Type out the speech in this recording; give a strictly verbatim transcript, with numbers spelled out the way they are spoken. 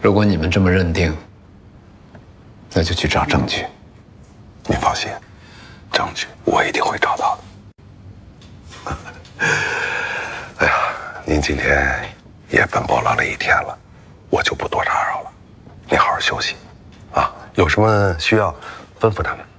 如果你们这么认定，那就去找证据。 您放心，证据我一定会找到的。哎呀，您今天也奔波劳累一天了，我就不多打扰了。您好好休息，啊，有什么需要吩咐他们。